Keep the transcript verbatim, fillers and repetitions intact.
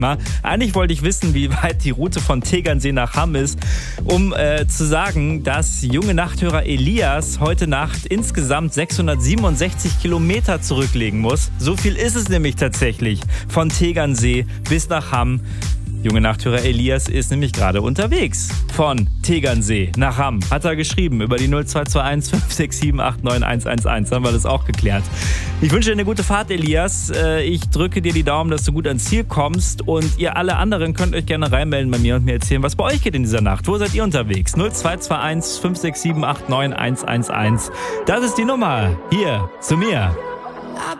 Na, eigentlich wollte ich wissen, wie weit die Route von Tegernsee nach Hamm ist, um äh, zu sagen, dass junge Nachthörer Elias heute Nacht insgesamt sechshundertsiebenundsechzig Kilometer zurücklegen muss. So viel ist es nämlich tatsächlich von Tegernsee bis nach Hamm. Junge Nachthörer Elias ist nämlich gerade unterwegs von Tegernsee nach Hamm. Hat er geschrieben über die null zwei zwei eins fünf sechs sieben acht neun eins eins eins. Haben wir das auch geklärt. Ich wünsche dir eine gute Fahrt, Elias. Ich drücke dir die Daumen, dass du gut ans Ziel kommst. Und ihr alle anderen könnt euch gerne reinmelden bei mir und mir erzählen, was bei euch geht in dieser Nacht. Wo seid ihr unterwegs? null zwei zwei eins fünf sechs sieben acht neun eins eins eins. Das ist die Nummer hier zu mir.